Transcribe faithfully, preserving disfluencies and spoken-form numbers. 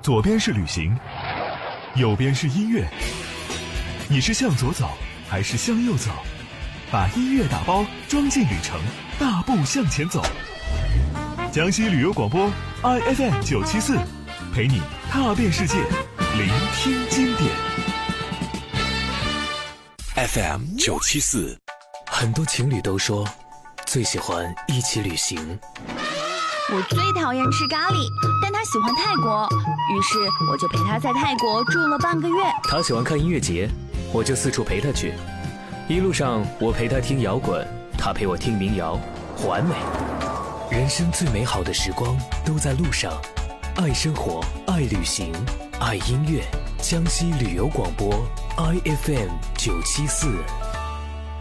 左边是旅行，右边是音乐。你是向左走还是向右走？把音乐打包装进旅程，大步向前走。江西旅游广播 I F M 九七四，陪你踏遍世界，聆听经典。 F M 九七四，很多情侣都说最喜欢一起旅行。 我最讨厌吃咖喱，但他喜欢泰国，于是我就陪他在泰国住了半个月。 他喜欢看音乐节，我就四处陪他去。一路上我陪他听摇滚，他陪我听民谣，完美。人生最美好的时光都在路上，爱生活，爱旅行，爱音乐。江西旅游广播 I F M 九七四。